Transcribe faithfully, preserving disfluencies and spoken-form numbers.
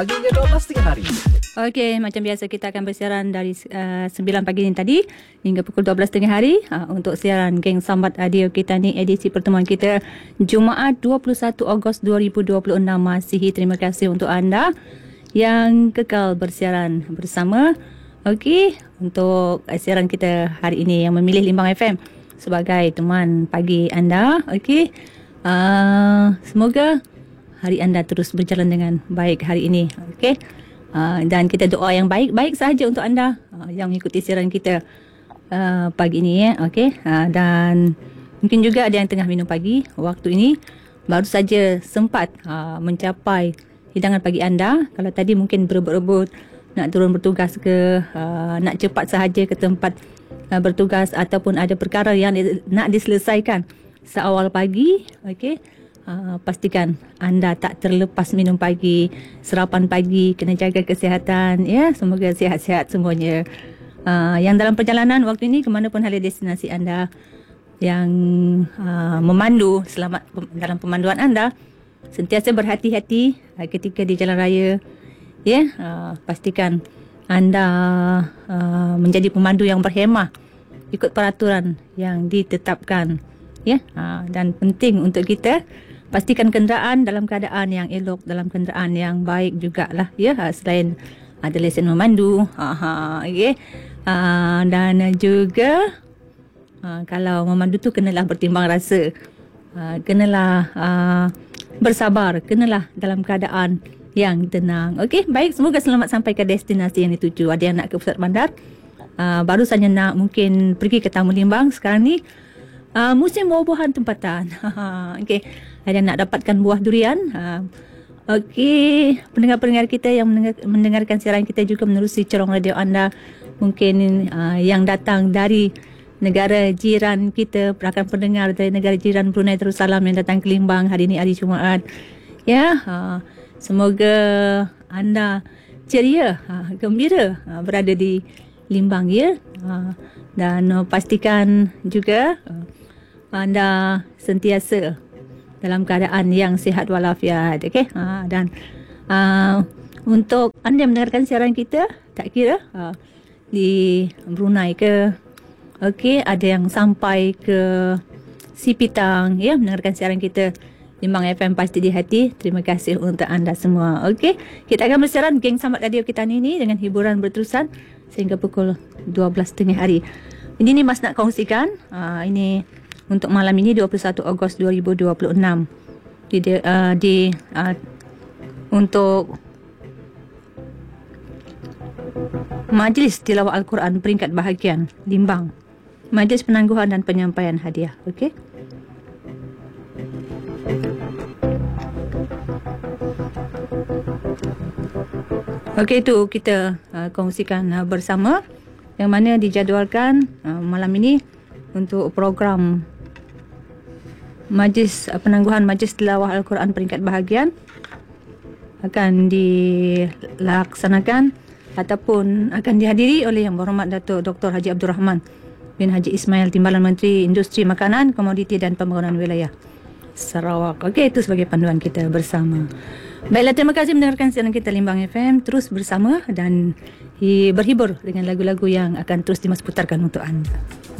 Pagi hingga dua belas tengah hari. Okey, macam biasa kita akan bersiaran dari uh, sembilan pagi ni tadi hingga pukul dua belas tengah hari uh, untuk siaran Geng Sambat Radio kita ni, edisi pertemuan kita Jumaat dua puluh satu Ogos dua ribu dua puluh enam. Masihi terima kasih untuk anda yang kekal bersiaran bersama. Okey, untuk uh, siaran kita hari ini yang memilih Limbang F M sebagai teman pagi anda. Okey, uh, semoga hari anda terus berjalan dengan baik hari ini. Okey. Uh, dan kita doa yang baik-baik sahaja untuk anda uh, yang mengikuti siaran kita uh, pagi ini ya. Okey. Uh, dan mungkin juga ada yang tengah minum pagi waktu ini, baru saja sempat uh, mencapai hidangan pagi anda. Kalau tadi mungkin berebut-rebut nak turun bertugas ke, uh, nak cepat sahaja ke tempat uh, bertugas, ataupun ada perkara yang nak diselesaikan seawal pagi. Okey. Uh, pastikan anda tak terlepas minum pagi, sarapan pagi, kena jaga kesihatan ya. Semoga sihat-sihat semuanya. Uh, yang dalam perjalanan waktu ini ke mana pun hala destinasi anda, yang uh, memandu, selamat dalam pemanduan anda, sentiasa berhati-hati uh, ketika di jalan raya ya. Uh, pastikan anda uh, menjadi pemandu yang berhemah, ikut peraturan yang ditetapkan ya. Uh, dan penting untuk kita pastikan kenderaan dalam keadaan yang elok, dalam kenderaan yang baik jugalah ya. Selain ada lesen memandu, aha, okay. uh, dan juga uh, kalau memandu tu kenalah bertimbang rasa, uh, kenalah uh, bersabar, kenalah dalam keadaan yang tenang. Okey, baik, semoga selamat sampai ke destinasi yang dituju. Ada yang nak ke pusat bandar, uh, baru saja nak mungkin pergi ke Tamu Limbang sekarang ni. Uh, musim buah-buahan tempatan. Okey, ada yang nak dapatkan buah durian. Uh, Okey, pendengar-pendengar kita yang mendengar, mendengarkan siaran kita juga menerusi corong radio anda, mungkin uh, yang datang dari negara jiran kita, rakan pendengar dari negara jiran Brunei Darussalam yang datang ke Limbang hari ini, hari Jumaat. Ya, uh, semoga anda ceria, uh, gembira uh, berada di Limbang ya. Uh, dan uh, pastikan juga uh, anda sentiasa dalam keadaan yang sihat walafiat. Okey. Ha, dan uh, untuk anda yang mendengarkan siaran kita, tak kira uh, di Brunei ke, okey, ada yang sampai ke Sipitang ya, mendengarkan siaran kita Limbang F M pasti di hati. Terima kasih untuk anda semua. Okey, kita akan bersiaran Geng Sambat Radio kita ini dengan hiburan berterusan sehingga pukul dua belas tengah hari. Ini ni Mas nak kongsikan. Uh, ini untuk malam ini dua puluh satu Ogos dua ribu dua puluh enam di, uh, di uh, untuk Majlis Tilawah Al-Quran peringkat bahagian Limbang, Majlis Penangguhan dan Penyampaian Hadiah. Okey. Okey, itu kita uh, kongsikan uh, bersama, yang mana dijadualkan uh, malam ini untuk program Majlis Penangguhan Majlis Tilawah Al-Quran peringkat bahagian akan dilaksanakan ataupun akan dihadiri oleh Yang Berhormat Datuk Doktor Haji Abdul Rahman bin Haji Ismail, Timbalan Menteri Industri Makanan, Komoditi dan Pembangunan Wilayah Sarawak. Okey, itu sebagai panduan kita bersama. Baiklah, terima kasih mendengarkan siaran kita Limbang F M. Terus bersama dan berhibur dengan lagu-lagu yang akan terus dimasputarkan untuk anda.